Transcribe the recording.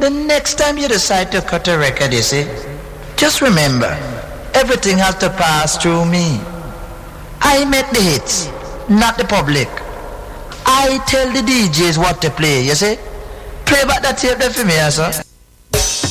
The next time you decide to cut a record, you see, just remember, everything has to pass through me. I make the hits, not the public. I tell the DJs what to play, you see. Play back that tape there for me, sir.